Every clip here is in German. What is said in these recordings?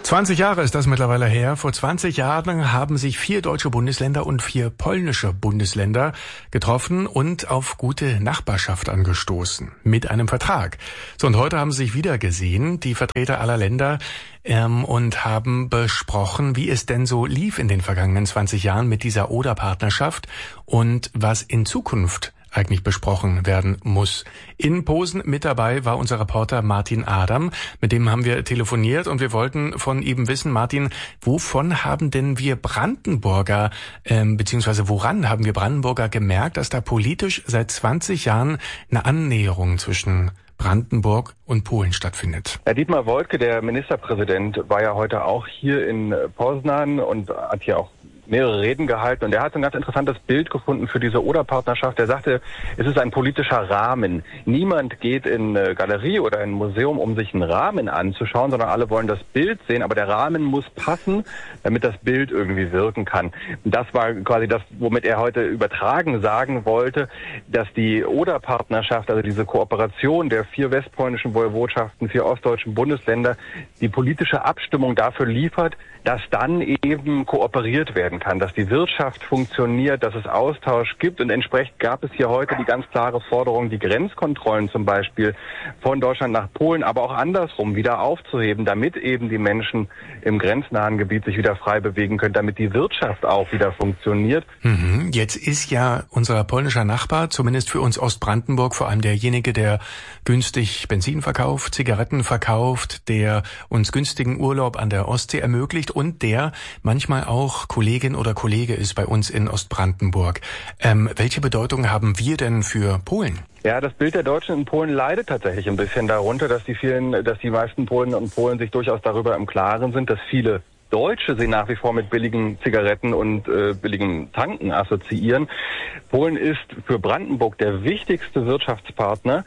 20 Jahre ist das mittlerweile her. Vor 20 Jahren haben sich 4 deutsche Bundesländer und 4 polnische Bundesländer getroffen und auf gute Nachbarschaft angestoßen. Mit einem Vertrag. So, und heute haben sie sich wieder gesehen, die Vertreter aller Länder, und haben besprochen, wie es denn so lief in den vergangenen 20 Jahren mit dieser Oder-Partnerschaft und was in Zukunft eigentlich besprochen werden muss. In Posen mit dabei war unser Reporter Martin Adam. Mit dem haben wir telefoniert und wir wollten von ihm wissen, Martin, wovon haben denn wir Brandenburger, beziehungsweise woran haben wir Brandenburger gemerkt, dass da politisch seit 20 Jahren eine Annäherung zwischen Brandenburg und Polen stattfindet? Herr Dietmar Woidke, der Ministerpräsident, war ja heute auch hier in Poznan und hat hier auch mehrere Reden gehalten, und er hat ein ganz interessantes Bild gefunden für diese Oder-Partnerschaft. Er sagte, es ist ein politischer Rahmen. Niemand geht in eine Galerie oder in ein Museum, um sich einen Rahmen anzuschauen, sondern alle wollen das Bild sehen, aber der Rahmen muss passen, damit das Bild irgendwie wirken kann. Und das war quasi das, womit er heute übertragen sagen wollte, dass die Oder-Partnerschaft, also diese Kooperation der 4 westpolnischen Woiwodschaften, 4 ostdeutschen Bundesländer, die politische Abstimmung dafür liefert, dass dann eben kooperiert werden kann, dass die Wirtschaft funktioniert, dass es Austausch gibt, und entsprechend gab es hier heute die ganz klare Forderung, die Grenzkontrollen zum Beispiel von Deutschland nach Polen, aber auch andersrum wieder aufzuheben, damit eben die Menschen im grenznahen Gebiet sich wieder frei bewegen können, damit die Wirtschaft auch wieder funktioniert. Jetzt ist ja unser polnischer Nachbar, zumindest für uns Ostbrandenburg, vor allem derjenige, der günstig Benzin verkauft, Zigaretten verkauft, der uns günstigen Urlaub an der Ostsee ermöglicht und der manchmal auch Kollegin oder Kollege ist bei uns in Ostbrandenburg. Welche Bedeutung haben wir denn für Polen? Ja, das Bild der Deutschen in Polen leidet tatsächlich ein bisschen darunter, dass die meisten Polen und Polen sich durchaus darüber im Klaren sind, dass viele Deutsche sie nach wie vor mit billigen Zigaretten und billigen Tanken assoziieren. Polen ist für Brandenburg der wichtigste Wirtschaftspartner.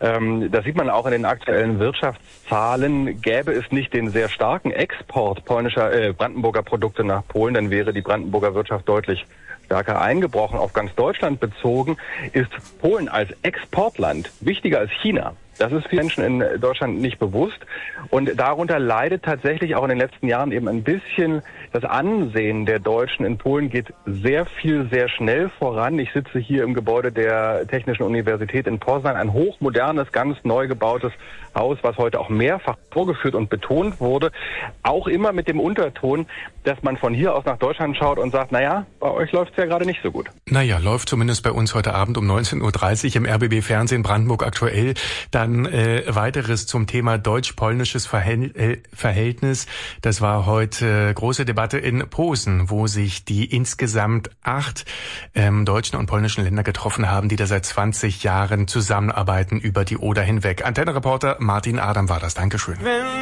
Das sieht man auch in den aktuellen Wirtschaftszahlen. Gäbe es nicht den sehr starken Export Brandenburger Produkte nach Polen, dann wäre die Brandenburger Wirtschaft deutlich stärker eingebrochen. Auf ganz Deutschland bezogen ist Polen als Exportland wichtiger als China. Das ist vielen Menschen in Deutschland nicht bewusst, und darunter leidet tatsächlich auch in den letzten Jahren eben ein bisschen das Ansehen der Deutschen in Polen. Geht sehr viel, sehr schnell voran. Ich sitze hier im Gebäude der Technischen Universität in Poznan, ein hochmodernes, ganz neu gebautes Haus, was heute auch mehrfach vorgeführt und betont wurde. Auch immer mit dem Unterton, dass man von hier aus nach Deutschland schaut und sagt, naja, bei euch läuft es ja gerade nicht so gut. Naja, läuft zumindest bei uns heute Abend um 19.30 Uhr im RBB-Fernsehen Brandenburg aktuell. Dann weiteres zum Thema deutsch-polnisches Verhältnis. Das war heute große Debatte in Posen, wo sich die insgesamt 8 deutschen und polnischen Länder getroffen haben, die da seit 20 Jahren zusammenarbeiten über die Oder hinweg. Antenne-Reporter Martin Adam war das. Dankeschön.